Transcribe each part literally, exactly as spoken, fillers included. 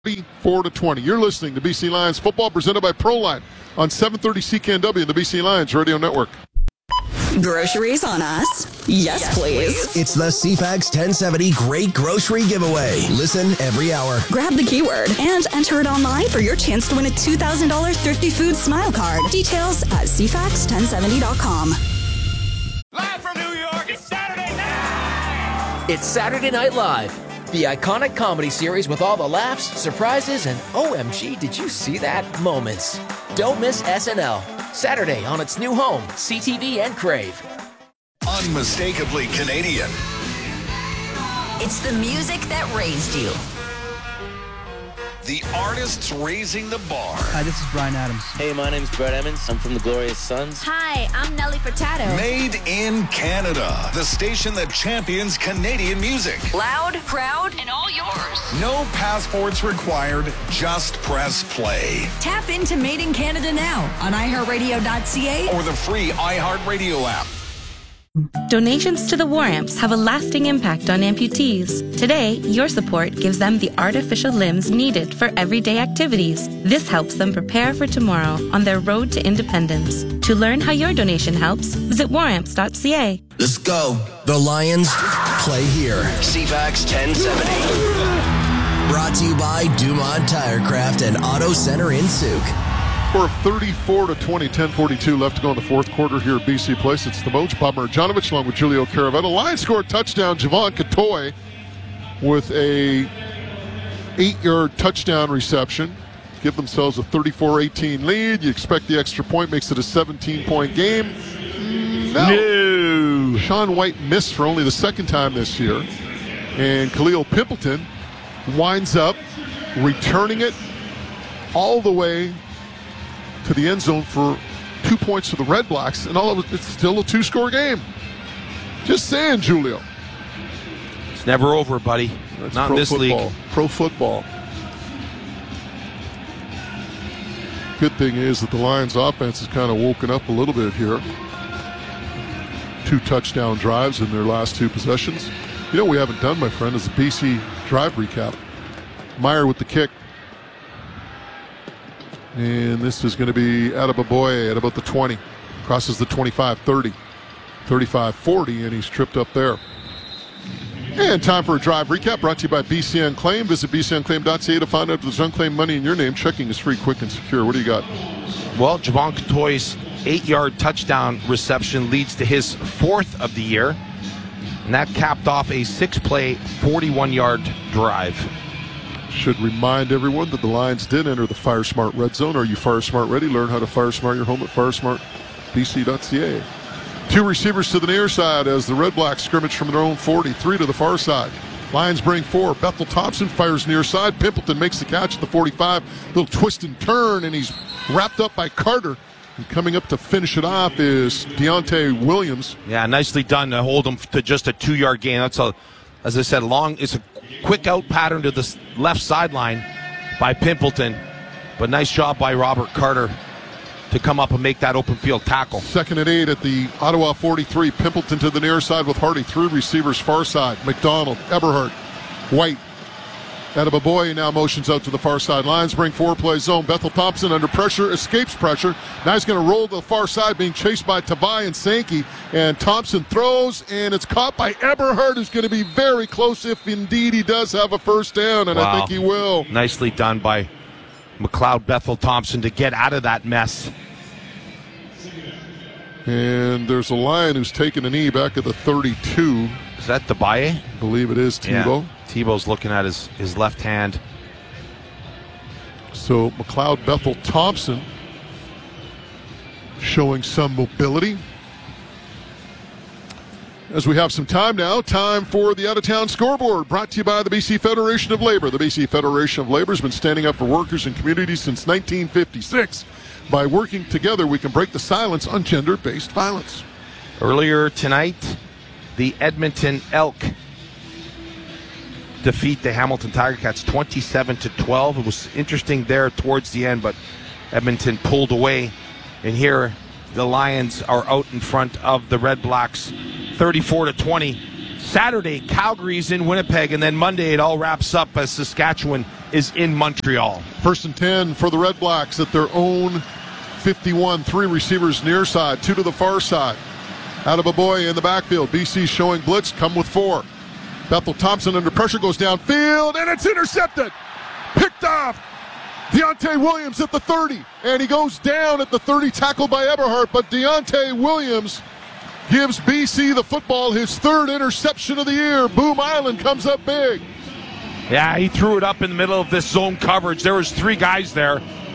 thirty-four to twenty. You're listening to B C Lions football presented by Proline on seven thirty C K N W and the B C Lions Radio Network. Groceries on us? Yes, yes please. please. It's the C FAX ten seventy Great Grocery Giveaway. Listen every hour. Grab the keyword and enter it online for your chance to win a two thousand dollars Thrifty Foods Smile Card. Details at c fax ten seventy dot com. Live from New York, it's Saturday night! It's Saturday Night Live, the iconic comedy series with all the laughs, surprises, and O M G, did you see that moments. Don't miss S N L. Saturday on its new home, C T V and Crave. Unmistakably Canadian. It's the music that raised you. The artists raising the bar. Hi, this is Bryan Adams. Hey, my name's Brett Emmons. I'm from the Glorious Sons. Hi, I'm Nelly Furtado. Made in Canada. The station that champions Canadian music. Loud, proud, and all yours. No passports required. Just press play. Tap into Made in Canada now on i heart radio dot c a or the free iHeartRadio app. Donations to the War Amps have a lasting impact on amputees. Today, your support gives them the artificial limbs needed for everyday activities. This helps them prepare for tomorrow on their road to independence. To learn how your donation helps, visit war amps dot c a. Let's go. The Lions play here. C FAX ten seventy. Brought to you by Dumont Tirecraft and Auto Center in Souk. For thirty-four to twenty, ten forty-two left to go in the fourth quarter here at B C Place. It's the Moach, Bob Marjanovic, along with Julio Caravetta. Lions score a touchdown. Javon Catoy with a eight-yard touchdown reception. Give themselves a thirty-four eighteen lead. You expect the extra point, makes it a seventeen-point game. No. no. Sean White missed for only the second time this year. And Khalil Pimpleton winds up returning it all the way to the end zone for two points for the Red Blacks, and all of it, it's still a two-score game. Just saying, Julio. It's never over, buddy. That's Not in this football. league. Pro football. Good thing is that the Lions' offense has kind of woken up a little bit here. Two touchdown drives in their last two possessions. You know what we haven't done, my friend, is the B C drive recap. Meyer with the kick. And this is going to be Adebaboye at about the twenty. Crosses the twenty-five thirty. thirty-five forty, and he's tripped up there. And time for a drive recap brought to you by B C Unclaimed. Visit b c unclaimed dot c a to find out if there's unclaimed money in your name. Checking is free, quick, and secure. What do you got? Well, Javon Catoy's eight-yard touchdown reception leads to his fourth of the year. And that capped off a six-play, forty-one-yard drive. Should remind everyone that the Lions did enter the FireSmart Red Zone. Are you FireSmart ready? Learn how to FireSmart your home at fire smart b c dot c a. Two receivers to the near side as the Red Blacks scrimmage from their own forty. Three to the far side. Lions bring four. Bethel Thompson fires near side. Pimpleton makes the catch at the forty-five. Little twist and turn, and he's wrapped up by Carter. And coming up to finish it off is Deontay Williams. Yeah, nicely done to hold him to just a two-yard gain. That's a, as I said, long. It's a quick out pattern to the left sideline by Pimpleton, but nice job by Robert Carter to come up and make that open field tackle. Second and eight at the Ottawa forty-three. Pimpleton to the near side with Hardy. Three receivers far side. McDonald, Eberhardt, White. Adebaboye now motions out to the far side. Lions bring four play zone. Bethel Thompson under pressure, escapes pressure. Now he's going to roll to the far side, being chased by Tavai and Sankey. And Thompson throws, and it's caught by Eberhardt, who's going to be very close if indeed he does have a first down, and wow. I think he will. Nicely done by McLeod Bethel Thompson to get out of that mess. And there's a Lion who's taken a knee back at the thirty-two. Is that Tavai? I believe it is Tebow. Yeah. Tebow's looking at his, his left hand. So McLeod Bethel Thompson showing some mobility. As we have some time now, time for the out-of-town scoreboard, brought to you by the B C Federation of Labor. The B C Federation of Labor has been standing up for workers and communities since nineteen fifty-six. By working together, we can break the silence on gender-based violence. Earlier tonight, the Edmonton Elk defeat the Hamilton Tiger Cats twenty-seven to twelve. It was interesting there towards the end, but Edmonton pulled away. And here, the Lions are out in front of the Red Blacks thirty-four to twenty. Saturday, Calgary's in Winnipeg, and then Monday it all wraps up as Saskatchewan is in Montreal. First and ten for the Red Blacks at their own fifty-one. Three receivers near side, two to the far side. Out of a boy in the backfield. B C showing blitz, come with four. Bethel Thompson under pressure goes downfield, and it's intercepted. Picked off. Deontay Williams at the thirty, and he goes down at the thirty, tackled by Eberhardt, but Deontay Williams gives B C the football, his third interception of the year. Boom Island comes up big. Yeah, he threw it up in the middle of this zone coverage. There was three guys there.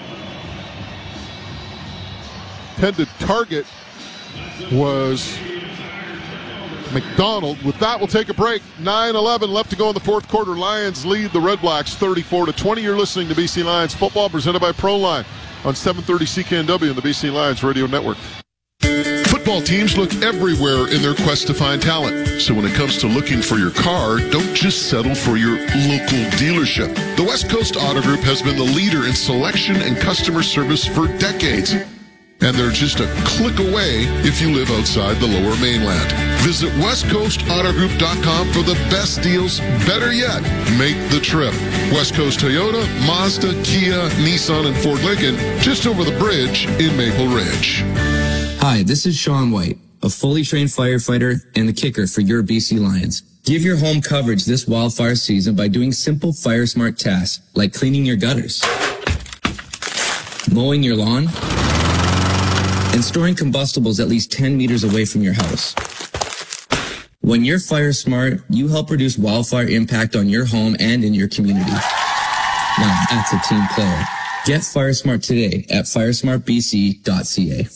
Intended target was McDonald. With that, we'll take a break. nine eleven left to go in the fourth quarter. Lions lead the Red Blacks thirty-four to twenty. You're listening to B C Lions football presented by Proline on seven thirty C K N W and the B C Lions Radio Network. Football teams look everywhere in their quest to find talent. So when it comes to looking for your car, don't just settle for your local dealership. The West Coast Auto Group has been the leader in selection and customer service for decades. And they're just a click away if you live outside the Lower Mainland. Visit west coast auto group dot com for the best deals. Better yet, make the trip. West Coast Toyota, Mazda, Kia, Nissan, and Ford Lincoln, just over the bridge in Maple Ridge. Hi, this is Sean White, a fully trained firefighter and the kicker for your B C Lions. Give your home coverage this wildfire season by doing simple fire smart tasks like cleaning your gutters, mowing your lawn, and storing combustibles at least ten meters away from your house. When you're fire smart, you help reduce wildfire impact on your home and in your community. Now that's a team player. Get fire smart today at fire smart b c dot c a.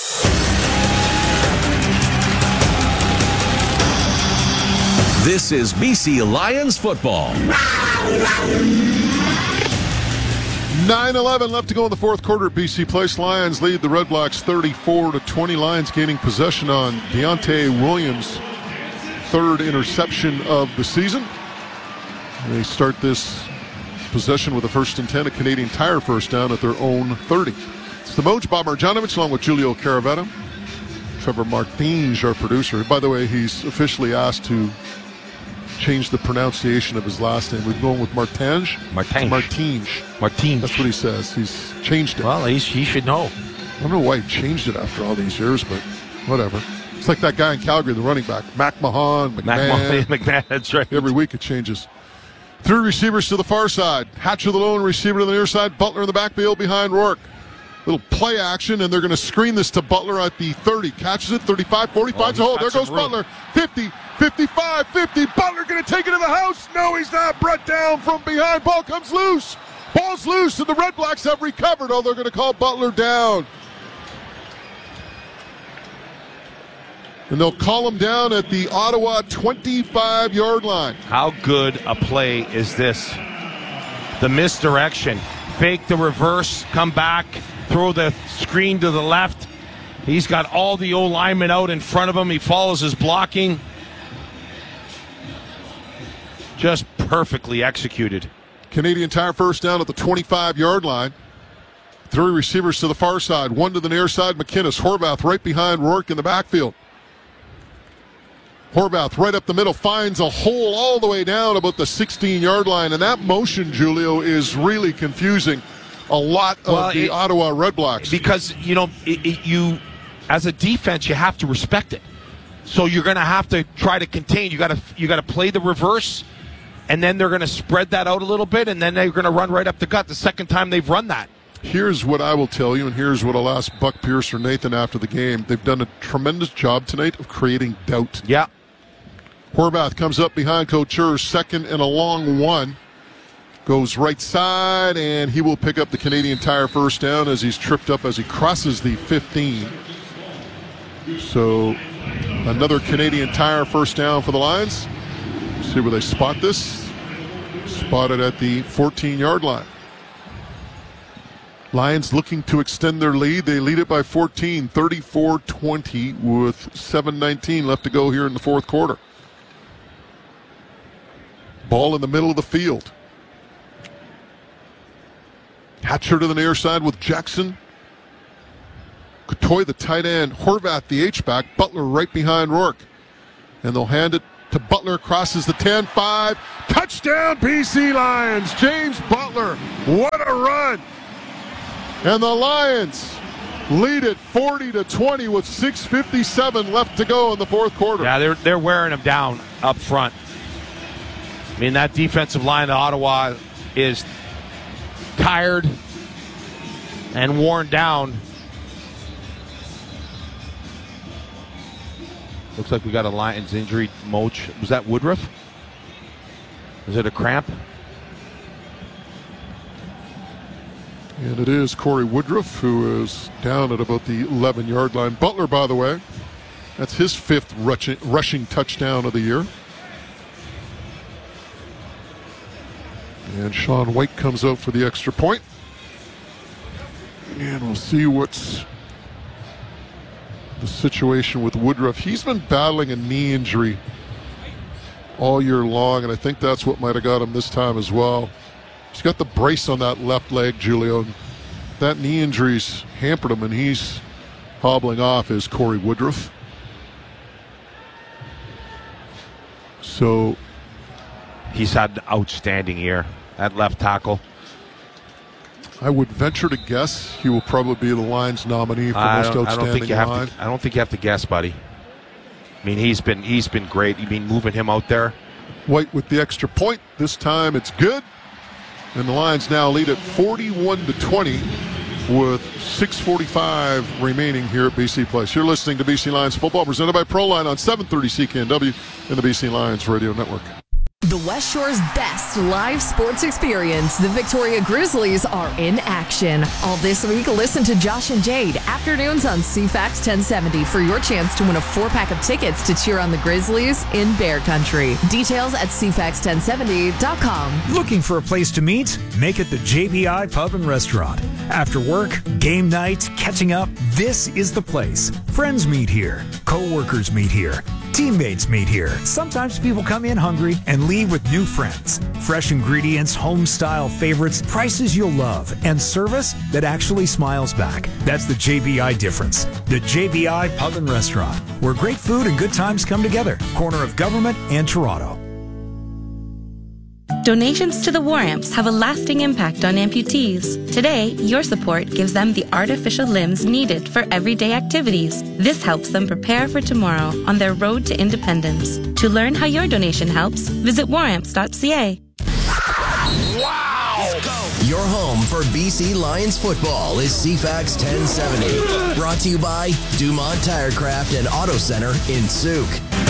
This is B C Lions football. nine eleven left to go in the fourth quarter at B C Place. Lions lead the Red Blacks thirty-four to twenty. Lions gaining possession on Deontay Williams' third interception of the season. They start this possession with a first and ten, a Canadian Tire first down at their own thirty. It's the Moj Bob Marjanovic along with Julio Caravetta. Trevor Martinge, our producer. By the way, he's officially asked to change the pronunciation of his last name. We're going with Martinge. Martinge. Martinge. Martinge. That's what he says. He's changed it. Well, he's, he should know. I don't know why he changed it after all these years, but whatever. It's like that guy in Calgary, the running back. McMahon, McMahon. McMahon, McMahon, that's right. Every week it changes. Three receivers to the far side. Hatcher the lone receiver to the near side. Butler in the backfield behind Rourke. Little play action, and they're going to screen this to Butler at the thirty. Catches it, thirty-five, forty, finds a hole. There goes Butler. fifty, fifty-five, fifty. Butler going to take it to the house. No, he's not. Brett down from behind. Ball comes loose. Ball's loose, and the Red Blacks have recovered. Oh, they're going to call Butler down. And they'll call him down at the Ottawa twenty-five-yard line. How good a play is this? The misdirection. Fake the reverse, come back, throw the screen to the left. He's got all the O linemen out in front of him. He follows his blocking. Just perfectly executed. Canadian Tire first down at the twenty-five-yard line. Three receivers to the far side, one to the near side. McInnes, Horvath right behind Rourke in the backfield. Horvath right up the middle, finds a hole all the way down about the sixteen-yard line. And that motion, Julio, is really confusing a lot of well, the it, Ottawa Red Blacks. Because, you know, it, it, you, as a defense, you have to respect it. So you're going to have to try to contain. You got to you got to play the reverse, and then they're going to spread that out a little bit, and then they're going to run right up the gut the second time they've run that. Here's what I will tell you, and here's what I'll ask Buck Pierce or Nathan after the game. They've done a tremendous job tonight of creating doubt. Yeah. Horvath comes up behind Couture, second and a long one. Goes right side, and he will pick up the Canadian Tire first down as he's tripped up as he crosses the fifteen. So another Canadian Tire first down for the Lions. See where they spot this. Spotted at the fourteen-yard line. Lions looking to extend their lead. They lead it by fourteen, thirty-four twenty with seven nineteen left to go here in the fourth quarter. Ball in the middle of the field. Hatcher to the near side with Jackson. Coutoy, the tight end. Horvath, the H-back. Butler right behind Rourke. And they'll hand it to Butler, crosses the ten five. Touchdown, B C Lions. James Butler, what a run. And the Lions lead it forty to twenty with six fifty-seven left to go in the fourth quarter. Yeah, they're they're wearing him down up front. I mean, that defensive line of Ottawa is tired and worn down. Looks like we got a Lions injury. Moch, was that Woodruff? Is it a cramp? And it is Corey Woodruff, who is down at about the eleven-yard line. Butler, by the way, that's his fifth rushing, rushing touchdown of the year. And Sean White comes out for the extra point. And we'll see what's the situation with Woodruff. He's been battling a knee injury all year long, and I think that's what might have got him this time as well. He's got the brace on that left leg, Julio. That knee injury's hampered him, and he's hobbling off as Corey Woodruff. So he's had an outstanding year at left tackle. I would venture to guess he will probably be the Lions nominee for I most don't, outstanding I don't think you have line. to, I don't think you have to guess, buddy. I mean, he's been he's been great. You mean moving him out there? White with the extra point. This time it's good. And the Lions now lead at forty-one to twenty with six forty-five remaining here at B C Place. You're listening to B C Lions football presented by Proline on seven thirty C K N W and the B C Lions Radio Network. The West Shore's best live sports experience. The Victoria Grizzlies are in action. All this week, listen to Josh and Jade afternoons on C FAX ten seventy for your chance to win a four-pack of tickets to cheer on the Grizzlies in Bear Country. Details at C FAX ten seventy dot com. Looking for a place to meet? Make it the J B I Pub and Restaurant. After work, game night, catching up, this is the place. Friends meet here. Co-workers meet here. Teammates meet here. Sometimes people come in hungry and leave with new friends. Fresh ingredients, home-style favorites, prices you'll love, and service that actually smiles back. That's the J B I difference. The J B I Pub and Restaurant, where great food and good times come together. Corner of Government and Toronto. Donations to the War Amps have a lasting impact on amputees. Today, your support gives them the artificial limbs needed for everyday activities. This helps them prepare for tomorrow on their road to independence. To learn how your donation helps, visit war amps dot c a. Wow! Your home for B C Lions football is C FAX ten seventy. Brought to you by Dumont Tirecraft and Auto Center in Souk.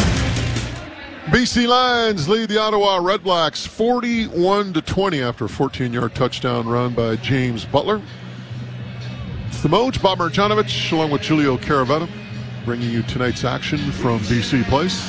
B C Lions lead the Ottawa Redblacks forty-one to twenty after a fourteen-yard touchdown run by James Butler. It's the Moj, Bob Marjanovic, along with Julio Caravetta, bringing you tonight's action from B C Place.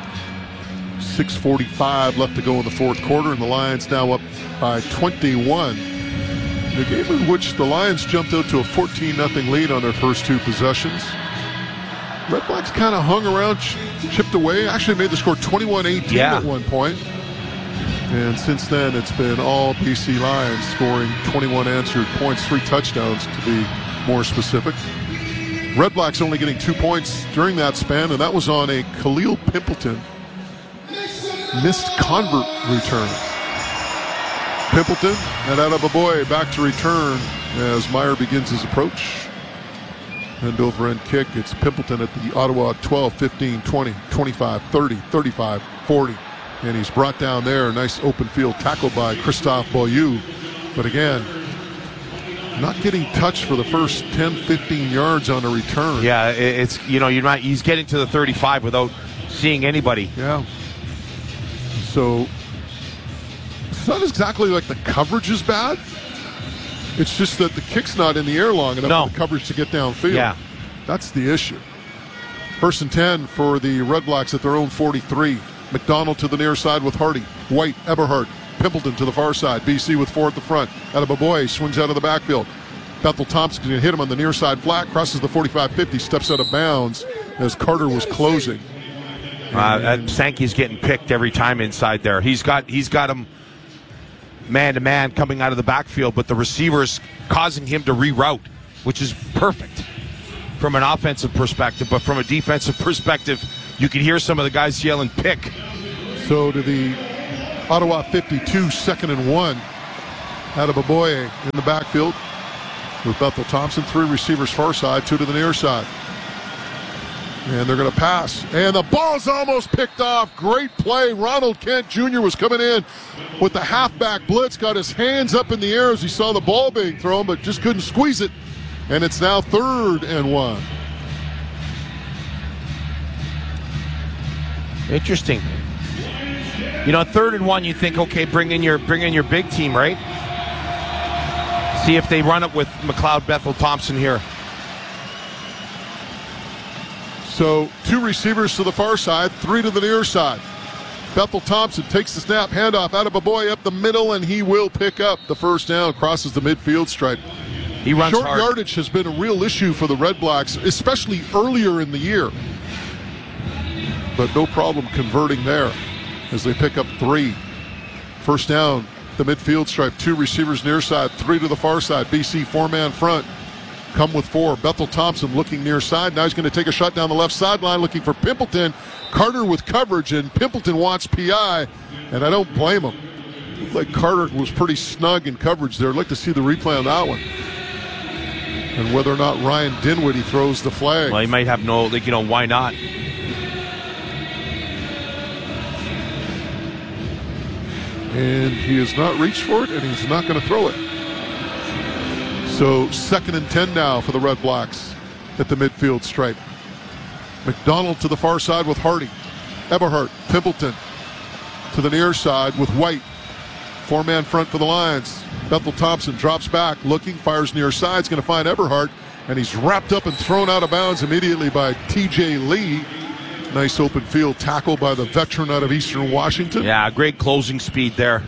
six forty-five left to go in the fourth quarter, and the Lions now up by twenty-one. The game in which the Lions jumped out to a fourteen nothing lead on their first two possessions. Redblacks kind of hung around, ch- chipped away, actually made the score twenty-one eighteen yeah. at one point. And since then, it's been all B C Lions scoring twenty-one answered points, three touchdowns to be more specific. Redblacks only getting two points during that span, and that was on a Khalil Pimpleton missed convert return. Pimpleton and Adebaboy back to return as Meyer begins his approach. End over end kick. It's Pimpleton at the Ottawa twelve, fifteen, twenty, twenty-five, thirty, thirty-five, forty. And he's brought down there. Nice open field tackle by Christophe Beaulieu. But again, not getting touched for the first ten, fifteen yards on a return. Yeah, it's, you know, you're not, he's getting to the thirty-five without seeing anybody. Yeah. So it's not exactly like the coverage is bad. It's just that the kick's not in the air long enough no. for the coverage to get downfield. Yeah. That's the issue. First and ten for the Redblacks at their own forty-three. McDonald to the near side with Hardy. White, Eberhardt, Pimpleton to the far side. B C with four at the front. Adebaboy swings out of the backfield. Bethel Thompson's going to hit him on the near side flat, crosses the forty-five fifty, steps out of bounds as Carter was closing. Uh, Sankey's getting picked every time inside there. He's got he's got him man-to-man coming out of the backfield, but the receiver's causing him to reroute, which is perfect from an offensive perspective. But from a defensive perspective, you can hear some of the guys yelling pick So to the Ottawa fifty-two, second and one. Adebaboye in the backfield with Bethel Thompson. Three receivers far side, two to the near side. And they're going to pass. And the ball's almost picked off. Great play. Ronald Kent Junior was coming in with the halfback blitz. Got his hands up in the air as he saw the ball being thrown, but just couldn't squeeze it. And it's now third and one. Interesting. You know, third and one, you think, okay, bring in your bring in your big team, right? See if they run it with McLeod Bethel Thompson here. So two receivers to the far side, three to the near side. Bethel Thompson takes the snap, handoff, Adebaboye up the middle, and he will pick up the first down, crosses the midfield stripe. He runs Short hard. yardage has been a real issue for the Red Blacks, especially earlier in the year. But no problem converting there as they pick up three. First down, the midfield stripe, two receivers near side, three to the far side. B C four-man front. Come with four. Bethel Thompson looking near side. Now he's going to take a shot down the left sideline looking for Pimpleton. Carter with coverage, and Pimpleton wants P I, and I don't blame him. Looked like Carter was pretty snug in coverage there. I'd like to see the replay on that one. And whether or not Ryan Dinwiddie throws the flag. Well, he might have no, like, you know, why not? And he has not reached for it, and he's not going to throw it. So second and ten now for the Red Blacks at the midfield stripe. McDonald to the far side with Hardy. Eberhardt, Pimpleton to the near side with White. Four-man front for the Lions. Bethel Thompson drops back, looking, fires near side. He's going to find Eberhardt, and he's wrapped up and thrown out of bounds immediately by T J Lee. Nice open field tackle by the veteran out of Eastern Washington. Yeah, great closing speed there.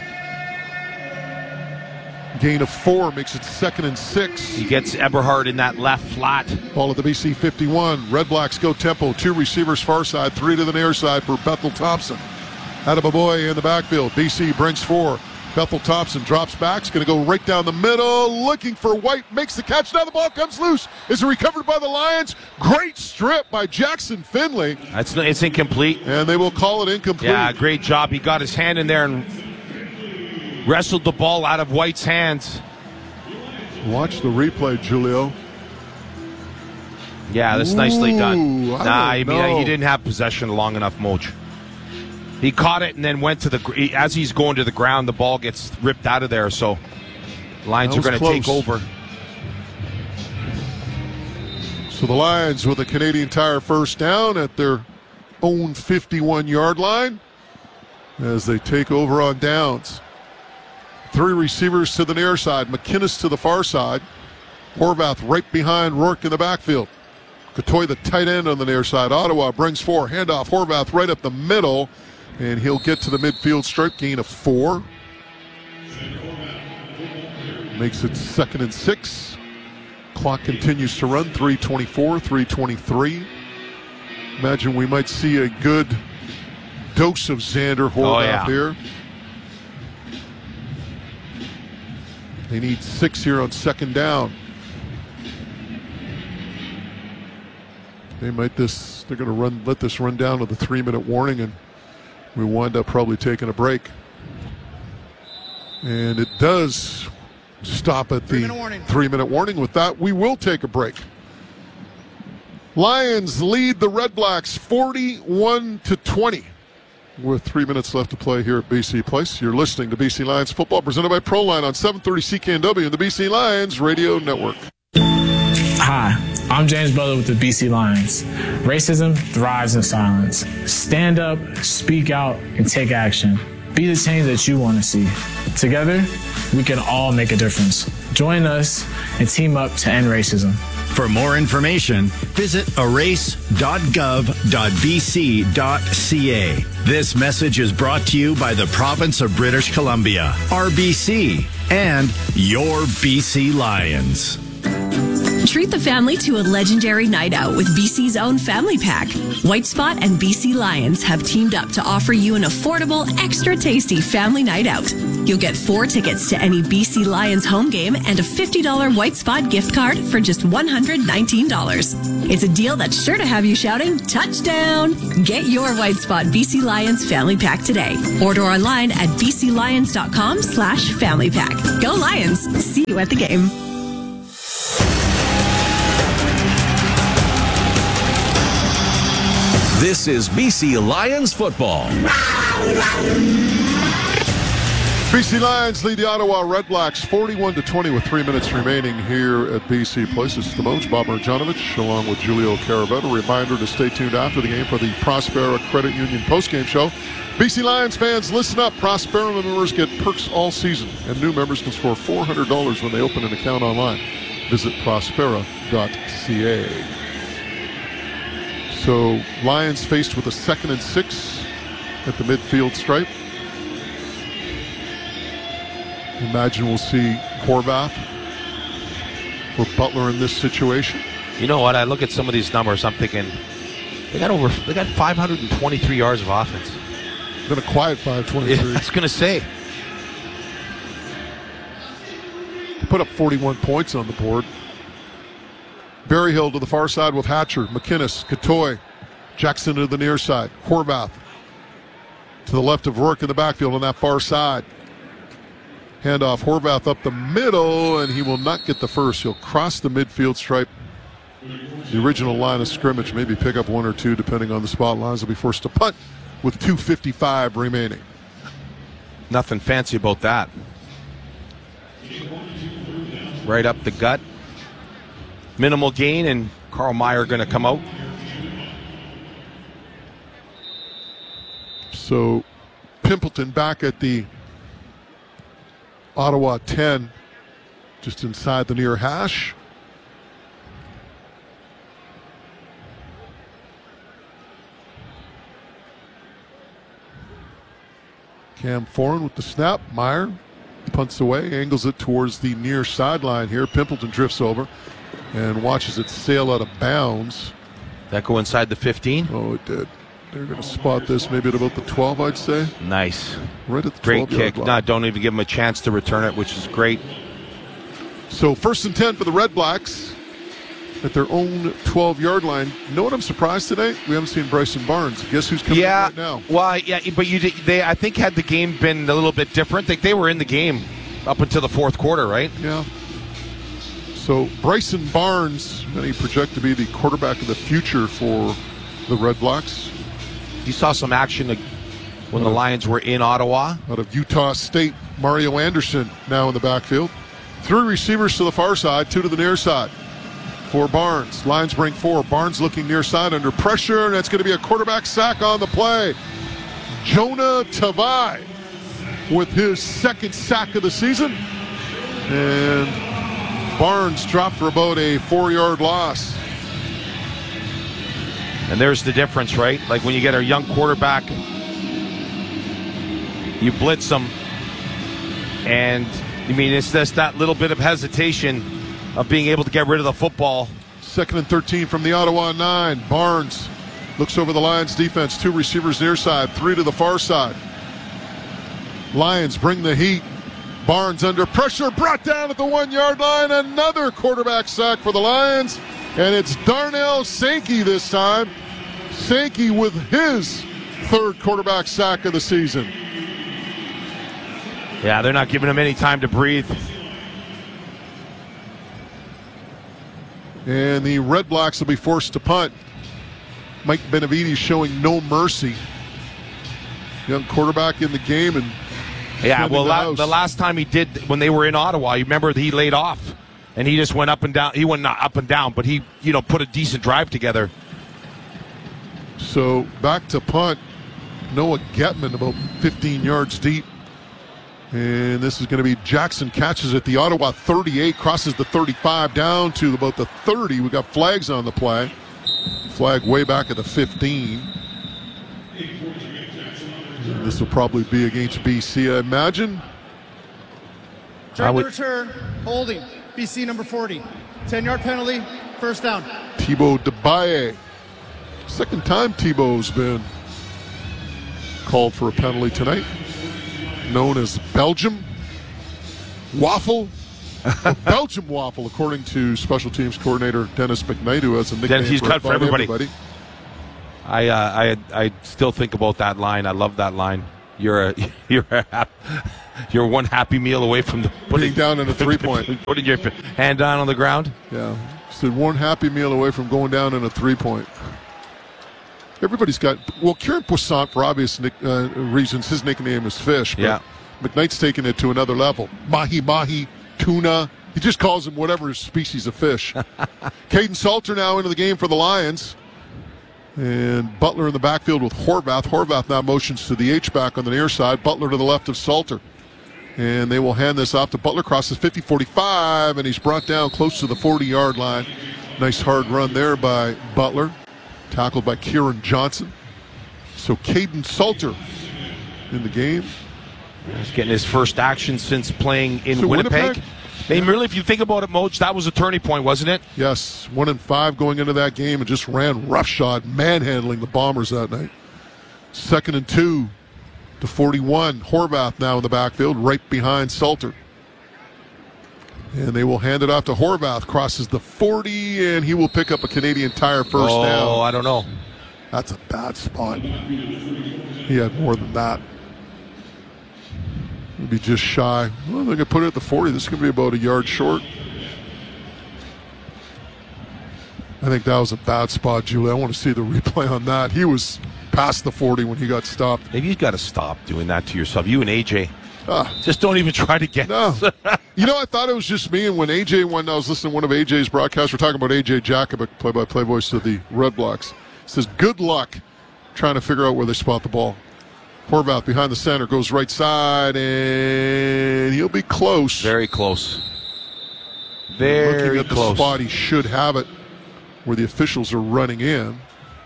Gain of four makes it second and six. He gets Eberhardt in that left flat. Ball at the B C fifty-one. Red Blacks go tempo. Two receivers far side, three to the near side for Bethel Thompson. Adebaboye in the backfield. B C brings four. Bethel Thompson drops back. He's going to go right down the middle. Looking for White. Makes the catch. Now the ball comes loose. Is it recovered by the Lions? Great strip by Jackson Finley. That's It's incomplete. And they will call it incomplete. Yeah, great job. He got his hand in there and wrestled the ball out of White's hands. Watch the replay, Julio. Yeah, that's Ooh, nicely done. I nah, I mean, know. he didn't have possession long enough, Moch. He caught it and then went to the, as he's going to the ground, the ball gets ripped out of there, so Lions are going to take over. So the Lions with a Canadian Tire first down at their own fifty-one-yard line as they take over on downs. Three receivers to the near side. McInnes to the far side. Horvath right behind Rourke in the backfield. Katoy, the tight end on the near side. Ottawa brings four. Handoff. Horvath right up the middle. And he'll get to the midfield stripe. Gain of four. Makes it second and six. Clock continues to run. three twenty-four, three twenty-three. Imagine we might see a good dose of Xander Horvath oh, yeah. here. They need six here on second down. They might this. They're going to run. Let this run down with a three-minute warning, and we wind up probably taking a break. And it does stop at the three-minute warning. three-minute warning. With that, we will take a break. Lions lead the Red Blacks forty-one to twenty. With three minutes left to play here at B C Place. You're listening to B C Lions football presented by Proline on seven thirty C K N W and the B C Lions Radio Network. Hi, I'm James Butler with the B C Lions. Racism thrives in silence. Stand up, speak out, and take action. Be the change that you want to see. Together, we can all make a difference. Join us and team up to end racism. For more information, visit erase dot gov dot b c dot c a. This message is brought to you by the Province of British Columbia, R B C, and your B C Lions. Treat the family to a legendary night out with B C's own Family Pack. White Spot and B C Lions have teamed up to offer you an affordable, extra tasty family night out. You'll get four tickets to any B C Lions home game and a fifty dollars White Spot gift card for just one hundred nineteen dollars. It's a deal that's sure to have you shouting, touchdown! Get your White Spot B C Lions family pack today. Order online at bclions.com slash family pack. Go Lions! See you at the game. This is B C Lions football. B C Lions lead the Ottawa Redblacks forty-one to twenty with three minutes remaining here at B C Place. It's the Moj, Bob Marjanovic, along with Julio Caravetta. Reminder to stay tuned after the game for the Prospera Credit Union postgame show. B C Lions fans, listen up. Prospera members get perks all season, and new members can score four hundred dollars when they open an account online. Visit prospera dot c a. So, Lions faced with a second and six at the midfield stripe. Imagine we'll see Horvath or Butler in this situation. You know what? I look at some of these numbers. I'm thinking they got over. They got five hundred twenty-three yards of offense. Been a quiet five twenty-three. Yeah, I was going to say. They put up forty-one points on the board. Berryhill to the far side with Hatcher, McInnes, Katoy, Jackson to the near side, Horvath to the left of Rourke in the backfield on that far side. Handoff, Horvath up the middle, and he will not get the first. He'll cross the midfield stripe, the original line of scrimmage, maybe pick up one or two depending on the spot lines. He'll be forced to punt with two fifty-five remaining. Nothing fancy about that. Right up the gut. Minimal gain, and Carl Meyer going to come out. So Pimpleton back at the Ottawa ten, just inside the near hash. Cam Foran with the snap. Meyer punts away, angles it towards the near sideline here. Pimpleton drifts over and watches it sail out of bounds. That go inside the fifteen? Oh, it did. They're going to spot this maybe at about the twelve, I'd say. Nice. Right at the great kick. Line. No, don't even give them a chance to return it, which is great. So first and ten for the Red Blacks at their own twelve-yard line. You know what I'm surprised today? We haven't seen Bryson Barnes. Guess who's coming yeah, in right now? Well, yeah, but you did, they I think had the game been a little bit different, they, they were in the game up until the fourth quarter, right? Yeah. So Bryson Barnes, many project to be the quarterback of the future for the Red Blacks. You saw some action when the Lions were in Ottawa. Out of Utah State, Mario Anderson now in the backfield. Three receivers to the far side, two to the near side for Barnes. Lions bring four. Barnes looking near side under pressure, and it's going to be a quarterback sack on the play. Jonah Tavai with his second sack of the season. And Barnes dropped for about a four-yard loss. And there's the difference, right? Like when you get a young quarterback, you blitz them, and I mean, it's just that little bit of hesitation of being able to get rid of the football. Second and thirteen from the Ottawa nine. Barnes looks over the Lions defense. Two receivers near side, three to the far side. Lions bring the heat. Barnes under pressure, brought down at the one-yard line. Another quarterback sack for the Lions. And it's Darnell Sankey this time. Sankey with his third quarterback sack of the season. Yeah, they're not giving him any time to breathe. And the Red Blacks will be forced to punt. Mike Benavides showing no mercy. Young quarterback in the game. and Yeah, well, la- the last time he did, when they were in Ottawa, you remember he laid off. And he just went up and down. He went not up and down, but he, you know, put a decent drive together. So back to punt. Noah Getman about fifteen yards deep. And this is going to be Jackson catches at the Ottawa thirty-eight, crosses the thirty-five down to about the thirty. We got flags on the play. Flag way back at the fifteen. And this will probably be against B C, I imagine. Try to return, holding. B C number forty. ten-yard penalty, first down. Thibaut Debaye. Second time Thibaut's been called for a penalty tonight. known as Belgium waffle. Well, Belgium waffle, according to special teams coordinator Dennis McKnight, who has a nickname He's for, got for everybody. everybody. I, uh, I I still think about that line. I love that line. You're a you're a hap, you're one happy meal away from the putting Being down in a three point, putting your hand down on the ground. Yeah, so one happy meal away from going down in a three point. Everybody's got well, Kieran Poisson, for obvious nick, uh, reasons, his nickname is Fish. But yeah, McKnight's taking it to another level. Mahi mahi. Tuna. He just calls him whatever species of fish. Caden Salter now into the game for the Lions. And Butler in the backfield with Horvath. Horvath now motions to the H-back on the near side. Butler to the left of Salter. And they will hand this off to Butler. Crosses fifty forty-five, and he's brought down close to the forty-yard line. Nice hard run there by Butler. Tackled by Kieran Johnson. So Caden Salter in the game. He's getting his first action since playing in so Winnipeg. Winnipeg. I mean, really, if you think about it, Moj, that was a turning point, wasn't it? Yes, one and five going into that game, and just ran roughshod, manhandling the Bombers that night. Second and two to forty-one. Horvath now in the backfield, right behind Salter. And they will hand it off to Horvath. Crosses the forty, and he will pick up a Canadian Tire first oh, down. Oh, I don't know. That's a bad spot. He had more than that. It'll be just shy. Well, they can put it at the forty. This is going to be about a yard short. I think that was a bad spot, Julie. I want to see the replay on that. He was past the forty when he got stopped. Maybe you've got to stop doing that to yourself. You and A J. Ah. Just don't even try to get no. You know, I thought it was just me, and when A J, when I was listening to one of A J's broadcasts, we're talking about A J Jakovic, play-by-play voice of the Red Blacks. He says, good luck trying to figure out where they spot the ball. Horvath behind the center, goes right side, and he'll be close. Very close. Very Looking at close. the spot he should have it, where the officials are running in.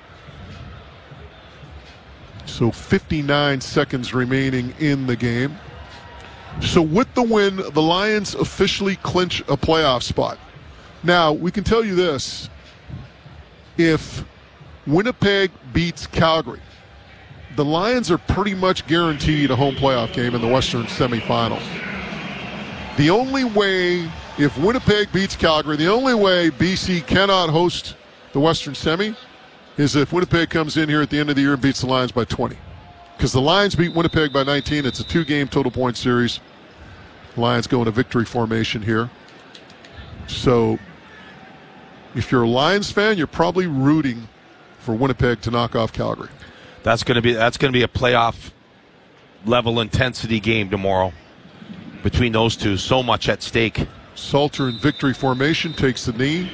So fifty-nine seconds remaining in the game. So with the win, the Lions officially clinch a playoff spot. Now, we can tell you this. If Winnipeg beats Calgary, the Lions are pretty much guaranteed a home playoff game in the Western semifinal. The only way, if Winnipeg beats Calgary, the only way B C cannot host the Western semi is if Winnipeg comes in here at the end of the year and beats the Lions by twenty. Because the Lions beat Winnipeg by nineteen. It's a two-game total point series. Lions go into victory formation here. So if you're a Lions fan, you're probably rooting for Winnipeg to knock off Calgary. That's going to be that's going to be a playoff level intensity game tomorrow between those two. So much at stake. Salter in victory formation takes the knee.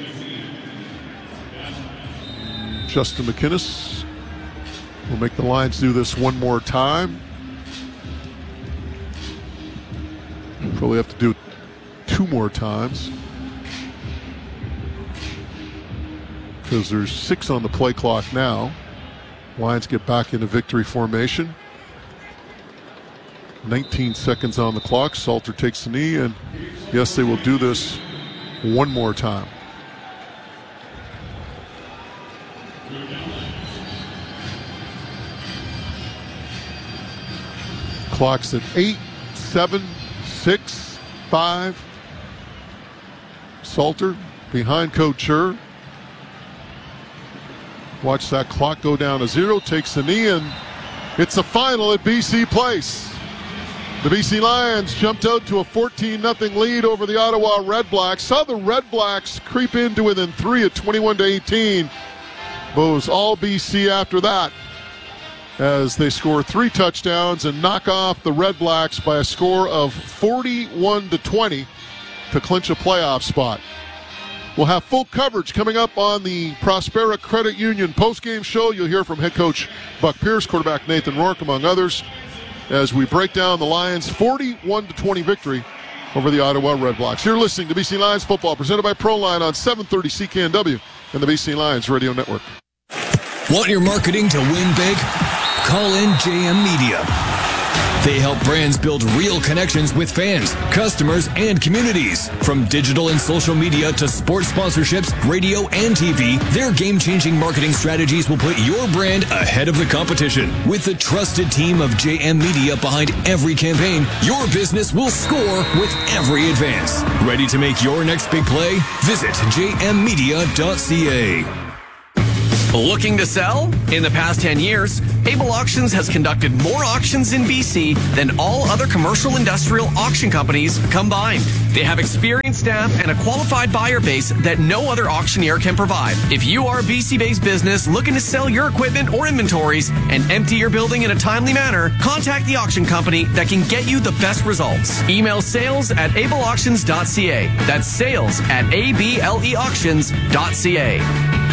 Justin McInnes will make the Lions do this one more time. Probably have to do it two more times because there's six on the play clock now. Lions get back into victory formation. nineteen seconds on the clock. Salter takes the knee, and yes, they will do this one more time. Clock's at eight, seven, six, five. Salter behind Couture. Watch that clock go down to zero, takes the knee, and it's a final at B C Place. The B C Lions jumped out to a fourteen nothing lead over the Ottawa Red Blacks. Saw the Red Blacks creep into within three at twenty-one to eighteen. But it was all B C after that, as they score three touchdowns and knock off the Red Blacks by a score of forty-one to twenty to clinch a playoff spot. We'll have full coverage coming up on the Prospera Credit Union postgame show. You'll hear from head coach Buck Pierce, quarterback Nathan Rourke, among others, as we break down the Lions' forty-one to twenty victory over the Ottawa Red Blacks. You're listening to B C Lions football, presented by Proline on seven thirty C K N W and the B C Lions Radio Network. Want your marketing to win big? Call in J M Media. They help brands build real connections with fans, customers, and communities. From digital and social media to sports sponsorships, radio, and T V, their game-changing marketing strategies will put your brand ahead of the competition. With the trusted team of J M Media behind every campaign, your business will score with every advance. Ready to make your next big play? Visit j m media dot c a. Looking to sell? In the past ten years, Able Auctions has conducted more auctions in B C than all other commercial industrial auction companies combined. They have experienced staff and a qualified buyer base that no other auctioneer can provide. If you are a B C-based business looking to sell your equipment or inventories and empty your building in a timely manner, contact the auction company that can get you the best results. Email sales at able auctions dot c a. That's sales at a b l e auctions dot c a.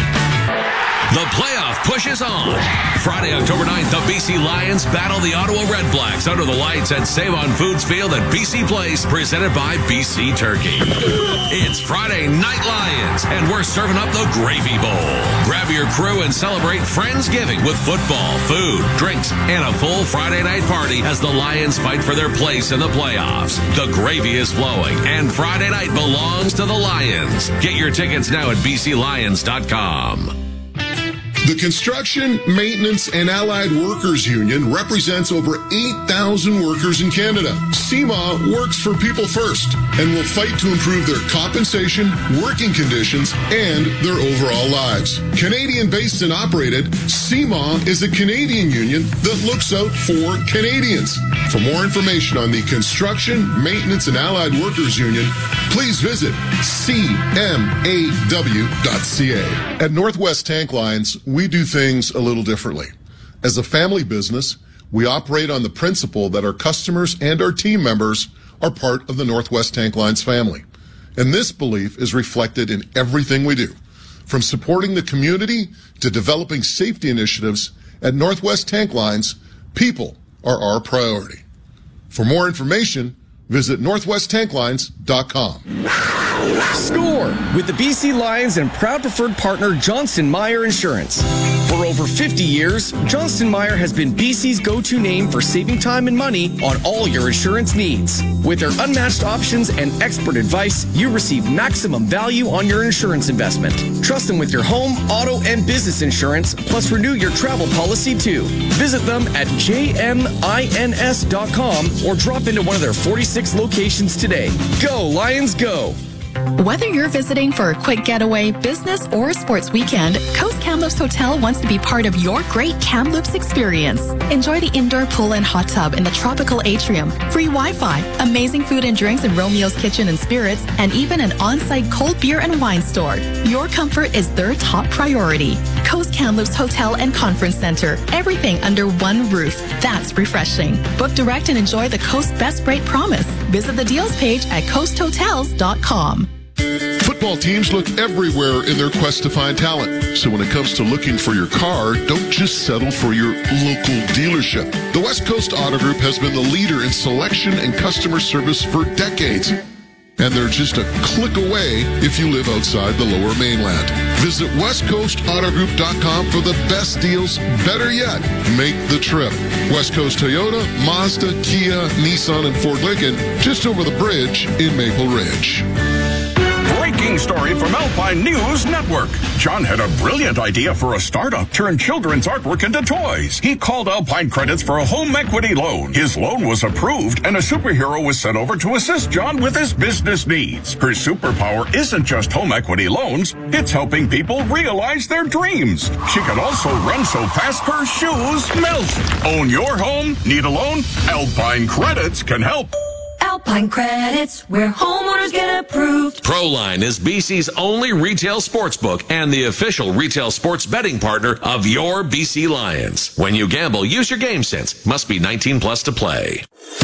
The playoff pushes on. Friday, October ninth, the B C Lions battle the Ottawa Red Blacks under the lights at Save-On Foods Field at B C Place, presented by B C Turkey. It's Friday Night Lions, and we're serving up the Gravy Bowl. Grab your crew and celebrate Friendsgiving with football, food, drinks, and a full Friday night party as the Lions fight for their place in the playoffs. The gravy is flowing, and Friday night belongs to the Lions. Get your tickets now at b c lions dot com. The Construction, Maintenance, and Allied Workers Union represents over eight thousand workers in Canada. C M A works for people first and will fight to improve their compensation, working conditions, and their overall lives. Canadian-based and operated, C M A is a Canadian union that looks out for Canadians. For more information on the Construction, Maintenance, and Allied Workers Union, please visit c m a w dot c a. At Northwest Tank Lines, we do things a little differently. As a family business, we operate on the principle that our customers and our team members are part of the Northwest Tank Lines family. And this belief is reflected in everything we do. From supporting the community to developing safety initiatives, at Northwest Tank Lines, people are our priority. For more information, visit northwest tank lines dot com. Score with the B C Lions and proud preferred partner Johnston Meyer Insurance. For over fifty years, Johnston Meyer has been B C's go-to name for saving time and money on all your insurance needs. With their unmatched options and expert advice, you receive maximum value on your insurance investment. Trust them with your home, auto, and business insurance, plus renew your travel policy too. Visit them at j m ins dot com or drop into one of their forty-six locations today. Go, Lions, go! Whether you're visiting for a quick getaway, business, or sports weekend, Coast Kamloops Hotel wants to be part of your great Kamloops experience. Enjoy the indoor pool and hot tub in the tropical atrium, free Wi-Fi, amazing food and drinks in Romeo's Kitchen and Spirits, and even an on-site cold beer and wine store. Your comfort is their top priority. Coast Kamloops Hotel and Conference Center. Everything under one roof. That's refreshing. Book direct and enjoy the Coast Best Rate Promise. Visit the deals page at coast hotels dot com. Football teams look everywhere in their quest to find talent. So when it comes to looking for your car, don't just settle for your local dealership. The West Coast Auto Group has been the leader in selection and customer service for decades. And they're just a click away if you live outside the Lower Mainland. Visit west coast auto group dot com for the best deals. Better yet, make the trip. West Coast Toyota, Mazda, Kia, Nissan, and Ford Lincoln, just over the bridge in Maple Ridge. Breaking story from Alpine News Network. John had a brilliant idea for a startup, turn children's artwork into toys. He called Alpine Credits for a home equity loan. His loan was approved, and a superhero was sent over to assist John with his business needs. Her superpower isn't just home equity loans, it's helping people realize their dreams. She can also run so fast her shoes melt. Own your home? Need a loan? Alpine Credits can help. Alpine Credits, where homeowners get approved. Proline is B C's only retail sports book and the official retail sports betting partner of your B C Lions. When you gamble, use your game sense. Must be nineteen plus to play.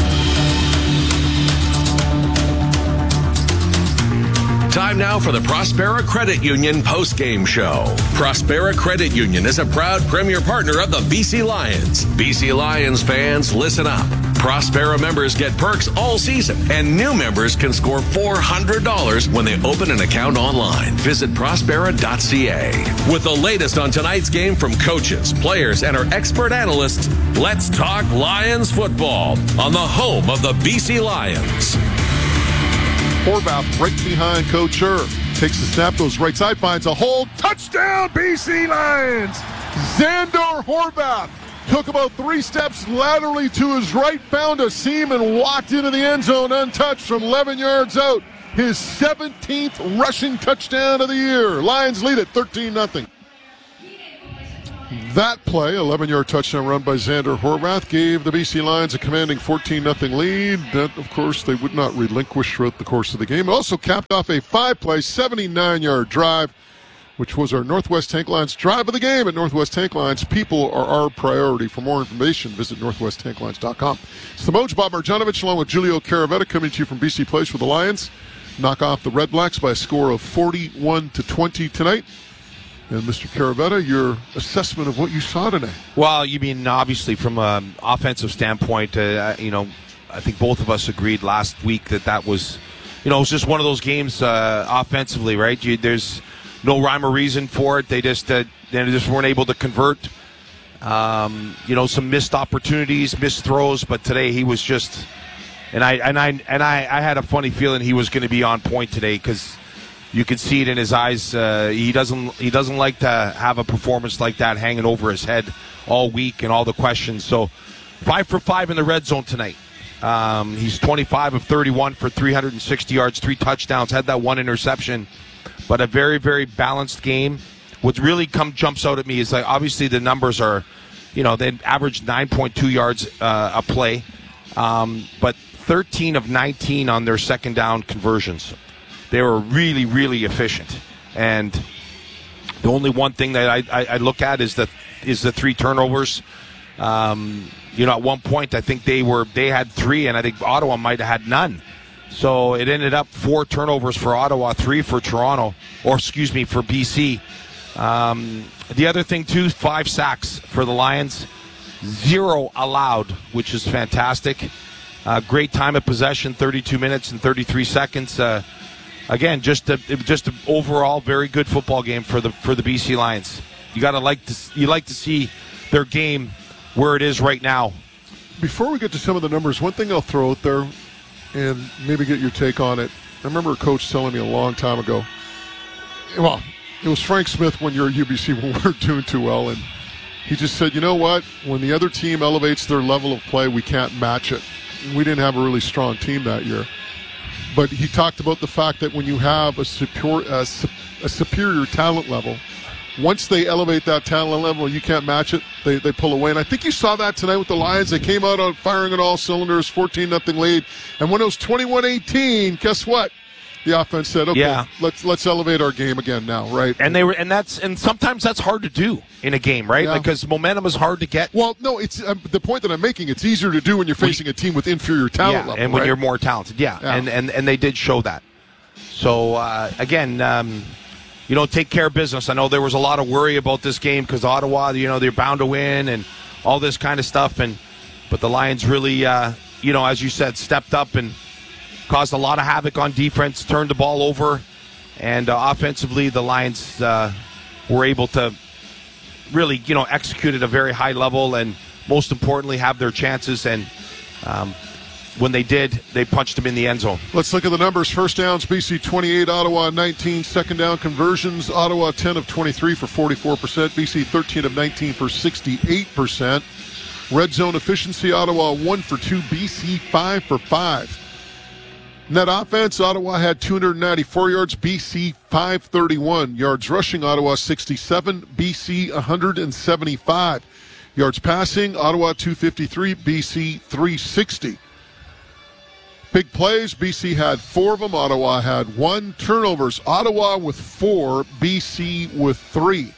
Time now for the Prospera Credit Union post-game show. Prospera Credit Union is a proud premier partner of the B C Lions. B C Lions fans, listen up. Prospera members get perks all season, and new members can score four hundred dollars when they open an account online. Visit prospera dot c a. With the latest on tonight's game from coaches, players, and our expert analysts, let's talk Lions football on the home of the B C Lions. Horvath right behind Coach Err. Takes the snap, goes right side, finds a hole. Touchdown, B C Lions! Xander Horvath took about three steps laterally to his right, found a seam, and walked into the end zone untouched from eleven yards out. His seventeenth rushing touchdown of the year. Lions lead it thirteen nothing. That play, eleven-yard touchdown run by Xander Horvath, gave the B C Lions a commanding fourteen nothing lead. That, of course, they would not relinquish throughout the course of the game. It also capped off a five-play, seventy-nine-yard drive, which was our Northwest Tank Lines drive of the game. At Northwest Tank Lines, people are our priority. For more information, visit northwest tank lines dot com. It's the Moj, Bob Marjanovic, along with Julio Caravetta, coming to you from B C Place with the Lions. Knock off the Red Blacks by a score of forty-one to twenty tonight. And Mister Caravetta, your assessment of what you saw tonight. Well, you mean obviously from an offensive standpoint, uh, you know, I think both of us agreed last week that that was, you know, it was just one of those games uh, offensively, right? You, there's no rhyme or reason for it. They just uh, they just weren't able to convert. Um, you know, some missed opportunities, missed throws, but today he was just, and I and I and I, I had a funny feeling he was going to be on point today because you could see it in his eyes. Uh, he doesn't he doesn't like to have a performance like that hanging over his head all week and all the questions. So five for five in the red zone tonight. Um, he's twenty-five of thirty-one for three hundred sixty yards, three touchdowns, had that one interception. But a very, very balanced game. What really come jumps out at me is like obviously the numbers are, you know, they averaged nine point two yards uh, a play, um, but thirteen of nineteen on their second down conversions. They were really, really efficient. And the only one thing that I, I, I look at is the is the three turnovers. Um, you know, at one point I think they were they had three, and I think Ottawa might have had none. So it ended up four turnovers for Ottawa, three for Toronto, or excuse me, for B C. Um, the other thing, too, five sacks for the Lions, zero allowed, which is fantastic. Uh, great time of possession, thirty-two minutes and thirty-three seconds. Uh, again, just a, just an overall very good football game for the for the B C Lions. You got to like to you like to see their game where it is right now. Before we get to some of the numbers, one thing I'll throw out there, and maybe get your take on it. I remember a coach telling me a long time ago, well, it was Frank Smith when you're at U B C when we weren't doing too well, and he just said, you know what, when the other team elevates their level of play, we can't match it. We didn't have a really strong team that year. But he talked about the fact that when you have a superior, a, a superior talent level, once they elevate that talent level, you can't match it, they, they pull away. And I think you saw that tonight with the Lions. They came out on firing on all cylinders, fourteen nothing lead. And when it was twenty-one eighteen, guess what? The offense said, okay, yeah. let's let's elevate our game again now, right? And they were, and that's and sometimes that's hard to do in a game, right? Yeah. Because momentum is hard to get. Well, no, it's um, the point that I'm making. It's easier to do when you're facing a team with inferior talent yeah, level, and when right? you're more talented, yeah. yeah. And, and and they did show that. So uh, again, um, you know, take care of business. I know there was a lot of worry about this game because Ottawa, you know, they're bound to win and all this kind of stuff, and but the Lions really, uh, you know, as you said, stepped up and caused a lot of havoc on defense, turned the ball over, and uh, offensively, the Lions uh, were able to really, you know, execute at a very high level, and most importantly, have their chances. And um, when they did, they punched them in the end zone. Let's look at the numbers. First downs, B C twenty-eight, Ottawa nineteen. Second down conversions, Ottawa ten of twenty-three for forty-four percent, B C thirteen of nineteen for sixty-eight percent. Red zone efficiency, Ottawa one for two, B C five for five. Net offense, Ottawa had two hundred ninety-four yards, B C five thirty-one. Yards rushing, Ottawa sixty-seven, B C one hundred seventy-five. Yards passing, Ottawa two fifty-three, B C three sixty. Big plays, B C had four of them, Ottawa had one. Turnovers, Ottawa with four, B C with three.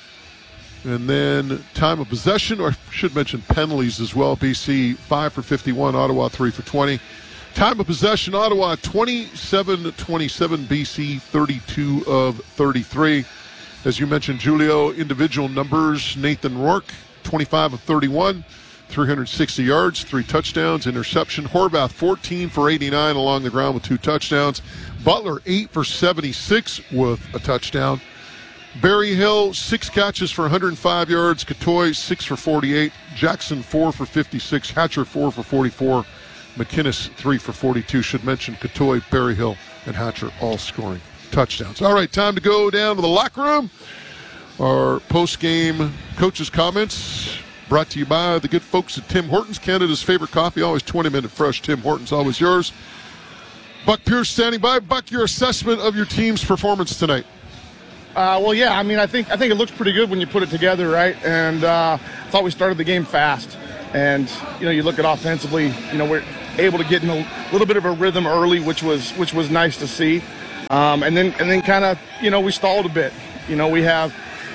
And then time of possession, or I should mention penalties as well, B C five for fifty-one, Ottawa three for twenty. Time of possession, Ottawa twenty-seven twenty-seven, B C thirty-two of thirty-three. As you mentioned, Julio, individual numbers, Nathan Rourke, twenty-five of thirty-one, three hundred sixty yards, three touchdowns, interception. Horvath, fourteen for eighty-nine along the ground with two touchdowns. Butler, eight for seventy-six with a touchdown. Berryhill, six catches for one hundred five yards. Catoy, six for forty-eight. Jackson, four for fifty-six. Hatcher, four for forty-four. McInnes, three for forty-two. Should mention Catoy, Berryhill, and Hatcher all scoring touchdowns. All right, time to go down to the locker room. Our post-game coaches' comments brought to you by the good folks at Tim Hortons, Canada's favorite coffee, always twenty minute fresh. Tim Hortons, always yours. Buck Pierce standing by. Buck, your assessment of your team's performance tonight. Uh, well, yeah, I mean, I think I think it looks pretty good when you put it together, right? And uh, I thought we started the game fast. And, you know, you look at offensively, you know, we're able to get in a little bit of a rhythm early, which was which was nice to see. Um, and then, and then kind of, you know, we stalled a bit. You know, we have,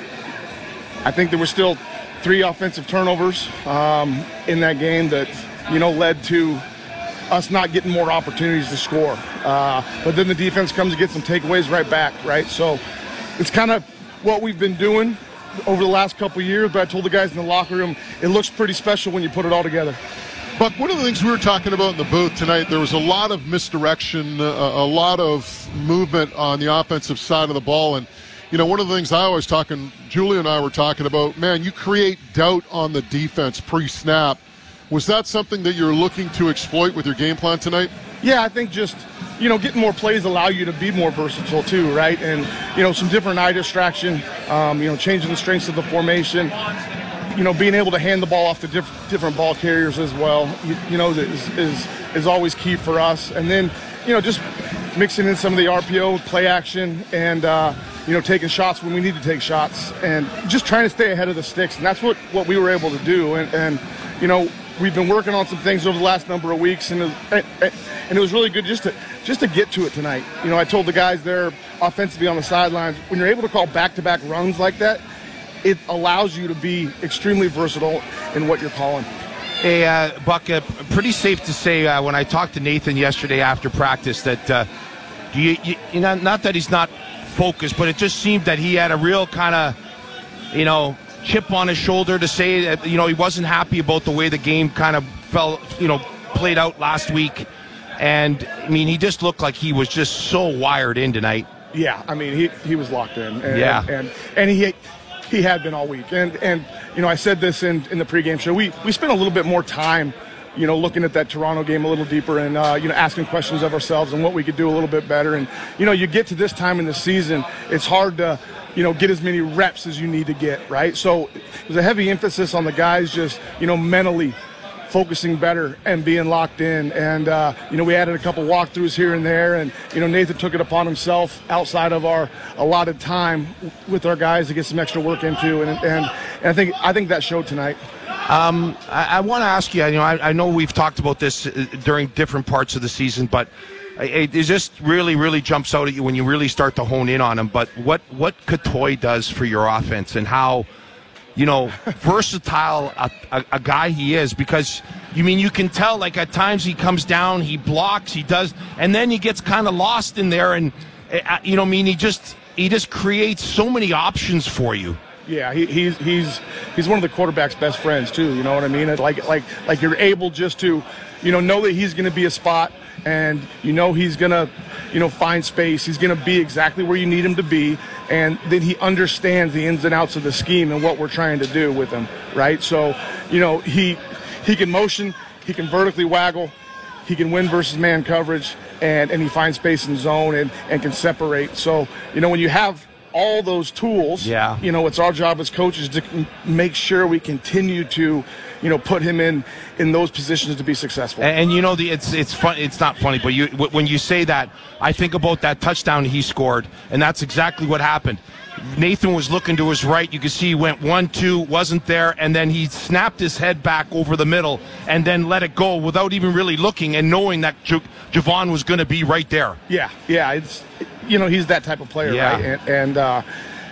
I think there were still three offensive turnovers um, in that game that, you know, led to us not getting more opportunities to score. Uh, but then the defense comes and gets some takeaways right back, right? So it's kind of what we've been doing over the last couple of years, but I told the guys in the locker room, it looks pretty special when you put it all together. Buck, one of the things we were talking about in the booth tonight, there was a lot of misdirection, uh, a lot of movement on the offensive side of the ball. And, you know, one of the things I always talking, Julia and I were talking about, man, you create doubt on the defense pre-snap. Was that something that you're looking to exploit with your game plan tonight? Yeah, I think just, you know, getting more plays allow you to be more versatile too, right? And, you know, some different eye distraction, um, you know, changing the strengths of the formation, you know, being able to hand the ball off to diff- different ball carriers as well, you, you know, is, is is always key for us. And then, you know, just mixing in some of the R P O, play action, and, uh, you know, taking shots when we need to take shots, and just trying to stay ahead of the sticks. And that's what, what we were able to do. And, and, you know, we've been working on some things over the last number of weeks, and it, and it was really good just to just to get to it tonight. You know, I told the guys there offensively on the sidelines, when you're able to call back-to-back runs like that, it allows you to be extremely versatile in what you're calling. Hey, uh, Buck, uh, pretty safe to say uh, when I talked to Nathan yesterday after practice that uh, you, you, you know, not that he's not focused, but it just seemed that he had a real kind of, you know, chip on his shoulder to say that, you know, he wasn't happy about the way the game kind of fell, you know, played out last week. And, I mean, he just looked like he was just so wired in tonight. Yeah, I mean, he, he was locked in. And, yeah. And, and he he had been all week. And, and you know, I said this in, in the pregame show. We, we spent a little bit more time, you know, looking at that Toronto game a little deeper and, uh, you know, asking questions of ourselves and what we could do a little bit better. And, you know, you get to this time in the season, it's hard to, you know, get as many reps as you need to get, right? So there's a heavy emphasis on the guys just, you know, mentally focusing better and being locked in. And, uh, you know, we added a couple walkthroughs here and there. And, you know, Nathan took it upon himself outside of our allotted time with our guys to get some extra work into. And, and, and I think I think that showed tonight. Um, I, I want to ask you, you know, I, I know we've talked about this during different parts of the season, but it, it just really, really jumps out at you when you really start to hone in on him. But what, what Catoy does for your offense and how, you know, versatile a, a, a guy he is, because, you mean, you can tell, like, at times he comes down, he blocks, he does, and then he gets kind of lost in there, and, uh, you know, I mean, he just he just creates so many options for you. Yeah, he, he's he's he's one of the quarterback's best friends too. You know what I mean? Like like like you're able just to, you know, know that he's going to be a spot, and you know he's going to, you know, find space. He's going to be exactly where you need him to be, and then he understands the ins and outs of the scheme and what we're trying to do with him, right? So, you know, he he can motion, he can vertically waggle, he can win versus man coverage, and and he finds space in zone and and can separate. So, you know, when you have all those tools, yeah, you know, it's our job as coaches to make sure we continue to, you know, put him in in those positions to be successful. And, and you know, the it's it's fun. It's not funny, but you when you say that, I think about that touchdown he scored, and that's exactly what happened. Nathan was looking to his right. You could see he went one, two, wasn't there, and then he snapped his head back over the middle and then let it go without even really looking and knowing that J- Javon was going to be right there. Yeah, yeah, it's, you know, he's that type of player, yeah. right? And, and uh,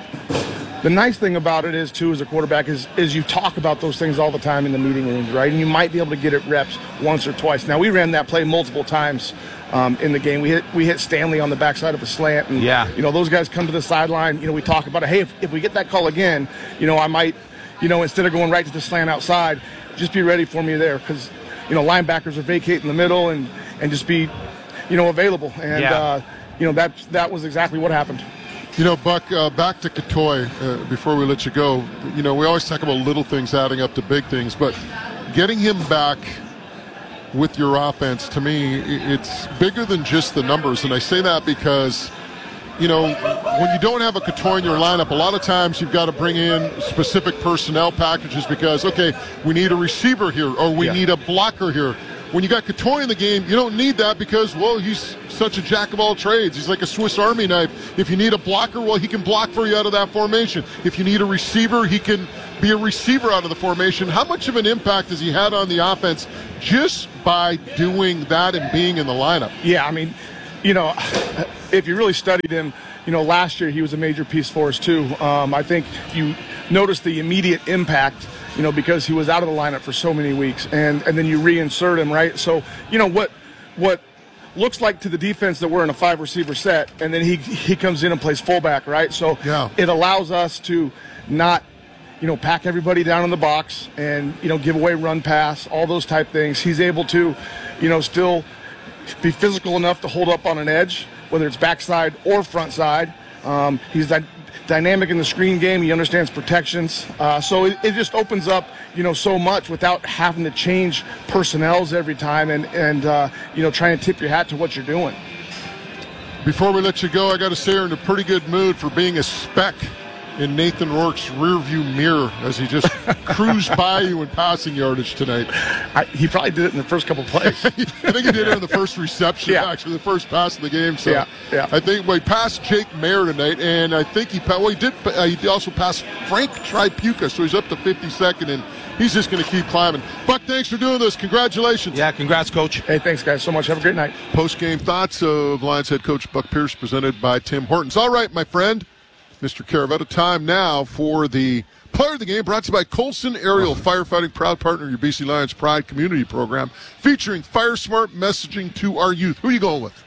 the nice thing about it is, too, as a quarterback, is is you talk about those things all the time in the meeting rooms, right? And you might be able to get it reps once or twice. Now, we ran that play multiple times um, in the game. We hit we hit Stanley on the backside of a slant, and yeah. you know, those guys come to the sideline. You know, we talk about it. Hey, if, if we get that call again, you know, I might, you know, instead of going right to the slant outside, just be ready for me there because, you know, linebackers are vacating the middle and, and just be, you know, available. And, yeah. uh, you know, that, that was exactly what happened. You know, Buck, uh, back to Catoy, uh, before we let you go, you know, we always talk about little things adding up to big things, but getting him back with your offense, to me, it's bigger than just the numbers. And I say that because, you know, when you don't have a Catoy in your lineup, a lot of times you've got to bring in specific personnel packages because, okay, we need a receiver here or we yeah. need a blocker here. When you got Catoy in the game, you don't need that because, well, he's such a jack of all trades. He's like a Swiss Army knife. If you need a blocker, well, he can block for you out of that formation. If you need a receiver, he can be a receiver out of the formation. How much of an impact has he had on the offense just by doing that and being in the lineup? Yeah, I mean, you know, if you really studied him, you know, last year he was a major piece for us too. Um, I think you noticed the immediate impact, you know, because he was out of the lineup for so many weeks, and, and then you reinsert him, right? So, you know, what what looks like to the defense that we're in a five-receiver set, and then he he comes in and plays fullback, right? So yeah. it allows us to not, you know, pack everybody down in the box and, you know, give away run pass, all those type things. He's able to, you know, still be physical enough to hold up on an edge, whether it's backside or front side. Um, he's that dynamic in the screen game. He understands protections. Uh, so it, it just opens up, you know, so much without having to change personnels every time and, and uh, you know, trying to tip your hat to what you're doing. Before we let you go, I got to say you're in a pretty good mood for being a speck in Nathan Rourke's rearview mirror as he just cruised by you in passing yardage tonight. I, he probably did it in the first couple plays. I think he did it in the first reception, yeah. actually, the first pass of the game. So yeah, yeah. I think well, he passed Jake Mayer tonight, and I think he well, he did. Uh, he also passed Frank Tripucka, so he's up to fifty-second, and he's just going to keep climbing. Buck, thanks for doing this. Congratulations. Yeah, congrats, Coach. Hey, thanks, guys, so much. Have a great night. Post-game thoughts of Lions head coach Buck Pierce, presented by Tim Hortons. All right, my friend, Mister Caravetta, time now for the player of the game, brought to you by Colson Aerial Firefighting, proud partner of your B C Lions Pride Community Program, featuring Fire Smart messaging to our youth. Who are you going with?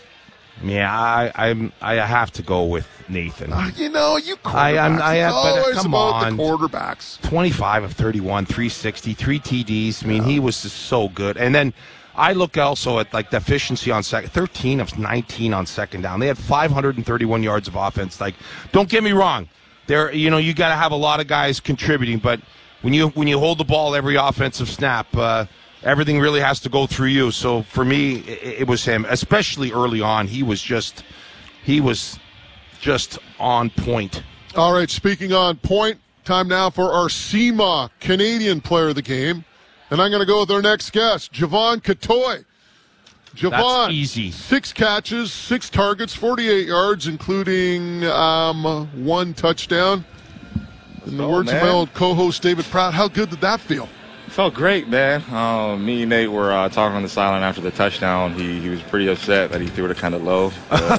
Yeah, I I'm, I have to go with Nathan. Uh, you know, you quarterbacks. I, I'm, I have, but always come about on. the quarterbacks. twenty-five of thirty-one, three sixty, three T Ds. I mean, yeah. he was just so good. And then I look also at like the efficiency on second, thirteen of nineteen on second down. They had five hundred thirty-one yards of offense. Like, don't get me wrong, there, you know, you got to have a lot of guys contributing. But when you when you hold the ball every offensive snap, uh, everything really has to go through you. So for me, it, it was him, especially early on. He was just, he was just on point. All right, speaking on point, time now for our C M A Canadian Player of the Game. And I'm going to go with our next guest, Jevon Catoy. Jevon, That's easy. Six catches, six targets, forty-eight yards, including um, one touchdown. In the oh, words man. of my old co-host, David Pratt, how good did that feel? Felt great, man. Um, me and Nate were uh, talking on the sideline after the touchdown. He he was pretty upset that he threw it kind of low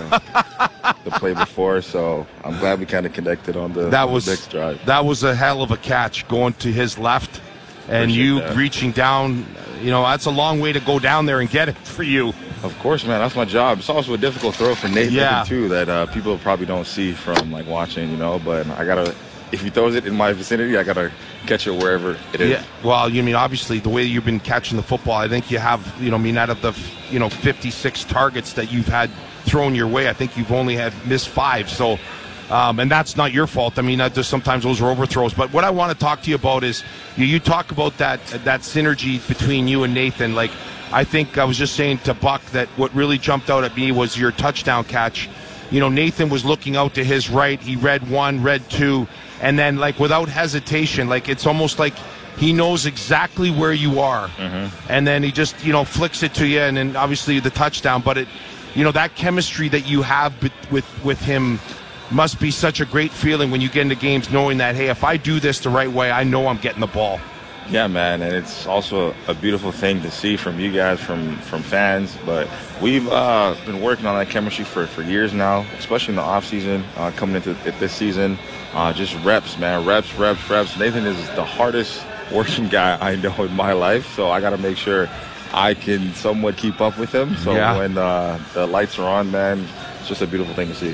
uh, the play before. So I'm glad we kind of connected on the, that on was, the next drive. That was a hell of a catch going to his left. And Appreciate you that. reaching down, you know, that's a long way to go down there and get it for you. Of course, man. That's my job. It's also a difficult throw for Nathan, yeah. too, that uh, people probably don't see from, like, watching, you know. But I got to, if he throws it in my vicinity, I got to catch it wherever it is. Yeah. Well, you mean, obviously, the way you've been catching the football, I think you have, you know, I mean, out of the, you know, fifty-six targets that you've had thrown your way, I think you've only had missed five. So, Um, and that's not your fault. I mean, that just sometimes those are overthrows. But what I want to talk to you about is you, you talk about that that synergy between you and Nathan. Like, I think I was just saying to Buck that what really jumped out at me was your touchdown catch. You know, Nathan was looking out to his right. He read one, read two, and then, like, without hesitation, like, it's almost like he knows exactly where you are. Mm-hmm. And then he just, you know, flicks it to you, and then obviously the touchdown. But, it, you know, that chemistry that you have with with him must be such a great feeling when you get into games knowing that, hey, if I do this the right way, I know I'm getting the ball. Yeah, man, and it's also a beautiful thing to see from you guys, from, from fans. But we've uh, been working on that chemistry for, for years now, especially in the offseason, uh, coming into this season. Uh, just reps, man, reps, reps, reps. Nathan is the hardest working guy I know in my life, so I got to make sure I can somewhat keep up with him. So yeah. when uh, the lights are on, man, it's just a beautiful thing to see.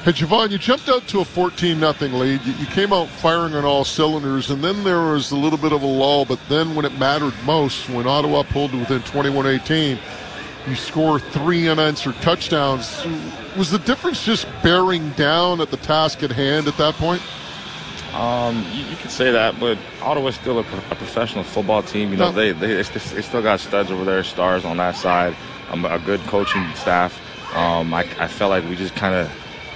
Hey, Javon, you jumped out to a fourteen nothing lead. You, you came out firing on all cylinders, and then there was a little bit of a lull. But then when it mattered most, when Ottawa pulled to within twenty-one eighteen, you score three unanswered touchdowns. Was the difference just bearing down at the task at hand at that point? Um, you, you could say that, but Ottawa's still a, a professional football team. You know, no. they they, they still got studs over there, stars on that side, um, a good coaching staff. Um, I, I felt like we just kind of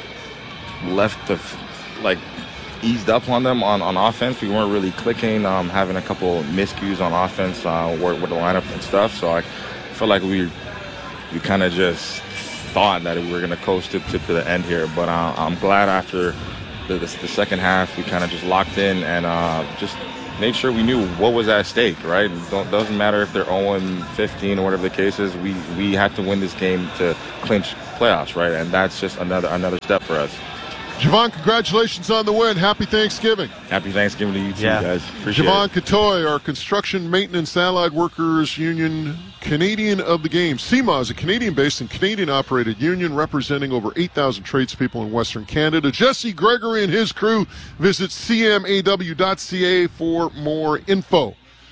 left the, like, eased up on them on, on offense. We weren't really clicking, um, having a couple miscues on offense uh, with, with the lineup and stuff. So I felt like we we kind of just thought that we were going to coast to, to, to the end here. But uh, I'm glad after the, the, the second half we kind of just locked in and uh, just made sure we knew what was at stake, right? It doesn't matter if they're oh and fifteen or whatever the case is. We, we had to win this game to clinch playoffs, right? And that's just another another step for us. Javon, congratulations on the win. Happy Thanksgiving. Happy Thanksgiving to you too, yeah. guys. Appreciate Javon it. Catoy, our Construction Maintenance Allied Workers Union Canadian of the Game. C M A is a Canadian-based and Canadian-operated union representing over eight thousand tradespeople in Western Canada. Jesse Gregory and his crew visit c m a w dot c a for more info.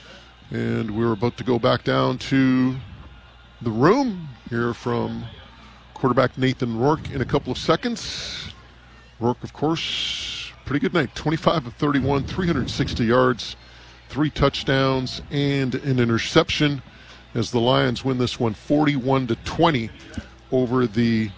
And we're about to go back down to the room, hear from quarterback Nathan Rourke in a couple of seconds. Rourke, of course, pretty good night. twenty-five of thirty-one, three hundred sixty yards, three touchdowns, and an interception as the Lions win this one forty-one to twenty over the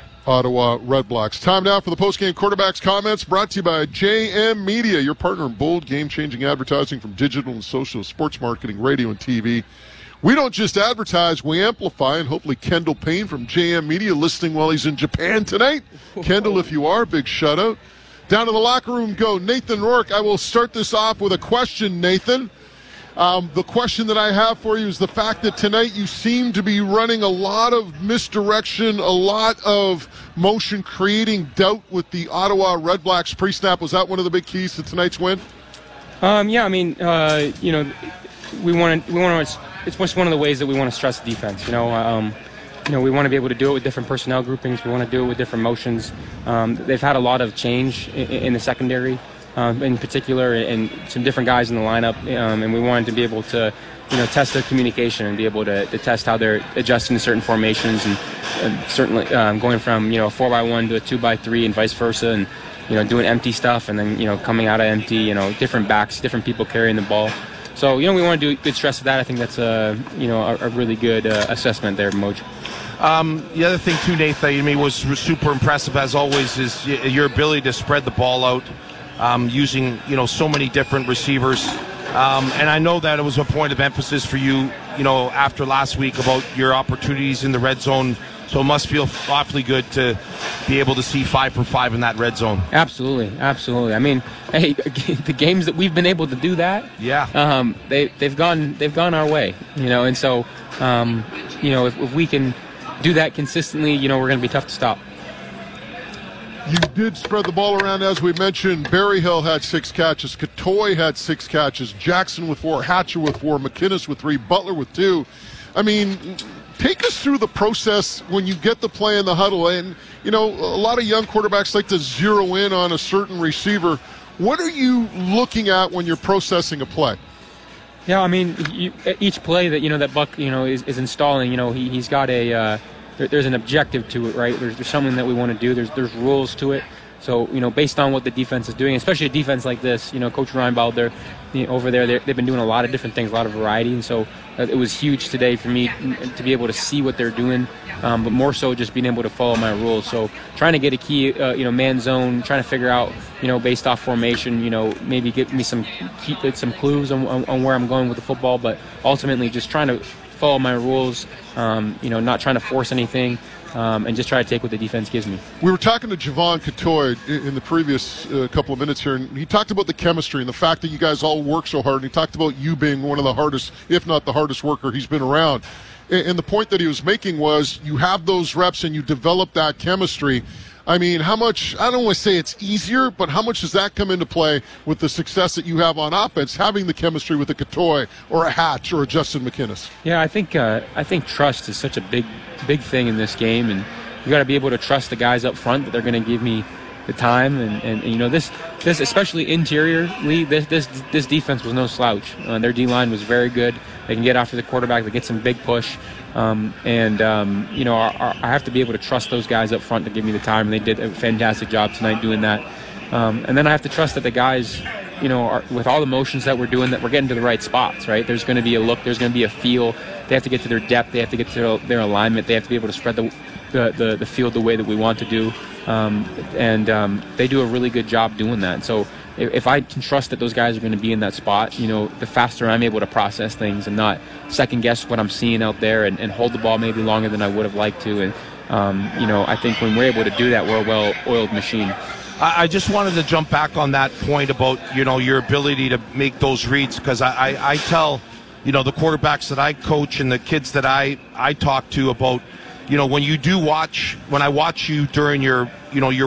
Ottawa Redblacks. Time now for the postgame quarterback's comments, brought to you by J M Media, your partner in bold, game-changing advertising from digital and social, sports marketing, radio, and T V. We don't just advertise, we amplify, and hopefully Kendall Payne from J M Media listening while he's in Japan tonight. Kendall, if you are, big shout-out. Down to the locker room go Nathan Rourke. I will start this off with a question, Nathan. Um, the question that I have for you is the fact that tonight you seem to be running a lot of misdirection, a lot of motion, creating doubt with the Ottawa Redblacks pre-snap. Was that one of the big keys to tonight's win? Um, yeah, I mean, uh, you know, we want to, we want to, it's just one of the ways that we want to stress the defense. You know, um, you know, we want to be able to do it with different personnel groupings. We want to do it with different motions. Um, they've had a lot of change in, in the secondary, um, in particular, and some different guys in the lineup. Um, and we wanted to be able to, you know, test their communication and be able to, to test how they're adjusting to certain formations and, and certainly um, going from, you know, a four by one to a two by three and vice versa, and you know, doing empty stuff and then, you know, coming out of empty. You know, different backs, different people carrying the ball. So, you know, we want to do good stress of that. I think that's a, you know, a, a really good uh, assessment there, Moj. Um, the other thing, too, Nathan, to me was super impressive, as always, is your ability to spread the ball out um, using, you know, so many different receivers. Um, and I know that it was a point of emphasis for you, you know, after last week about your opportunities in the red zone. So it must feel awfully good to be able to see five for five in that red zone. Absolutely, absolutely. I mean, hey, the games that we've been able to do that, yeah, um, they they've gone they've gone our way, you know. And so, um, you know, if, if we can do that consistently, you know, we're going to be tough to stop. You did spread the ball around, as we mentioned. Berryhill had six catches. Catoy had six catches. Jackson with four. Hatcher with four. McInnes with three. Butler with two. I mean, take us through the process when you get the play in the huddle. And, you know, a lot of young quarterbacks like to zero in on a certain receiver. What are you looking at when you're processing a play? Yeah, I mean, you, each play that, you know, that Buck, you know, is, is installing, you know, he, he's got a uh, – there, there's an objective to it, right? There's, there's something that we want to do. There's there's rules to it. So, you know, based on what the defense is doing, especially a defense like this, you know, Coach Reinbold, they're, you know, over there, they've been doing a lot of different things, a lot of variety. And so uh, it was huge today for me to be able to see what they're doing, um, but more so just being able to follow my rules. So trying to get a key, uh, you know, man zone, trying to figure out, you know, based off formation, you know, maybe get me some key, some clues on, on, on where I'm going with the football, but ultimately just trying to follow my rules, um, you know, not trying to force anything. Um, and just try to take what the defense gives me. We were talking to Javon Catoy in the previous uh, couple of minutes here, and he talked about the chemistry and the fact that you guys all work so hard, and he talked about you being one of the hardest, if not the hardest worker he's been around. And the point that he was making was you have those reps and you develop that chemistry. I mean, how much, I don't want to say it's easier, but how much does that come into play with the success that you have on offense, having the chemistry with a Catoy or a Hatch or a Justin McInnes? Yeah, I think uh, I think trust is such a big, big thing in this game. And, you got to be able to trust the guys up front that they're going to give me the time, and, and, and you know this this especially interiorly, this this this defense was no slouch. Uh, their D line was very good. They can get after the quarterback. They get some big push, um, and um, you know our, our, I have to be able to trust those guys up front to give me the time, and they did a fantastic job tonight doing that. Um, and then I have to trust that the guys, you know, are, with all the motions that we're doing, that we're getting to the right spots. Right? There's going to be a look. There's going to be a feel. They have to get to their depth. They have to get to their, their alignment. They have to be able to spread the the, the, the field the way that we want to do. Um, and um, they do a really good job doing that. So if, if I can trust that those guys are going to be in that spot, you know, the faster I'm able to process things and not second guess what I'm seeing out there, and, and hold the ball maybe longer than I would have liked to. And, um, you know, I think when we're able to do that, we're a well-oiled machine. I, I just wanted to jump back on that point about, you know, your ability to make those reads, because I, I, I tell, you know, the quarterbacks that I coach and the kids that I, I talk to about, you know, when you do watch, when I watch you during your, you know, your